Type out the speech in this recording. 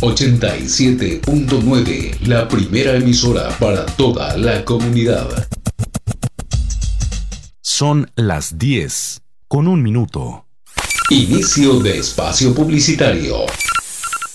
87.9, la primera emisora para toda la comunidad. Son las 10:01. Inicio de espacio publicitario.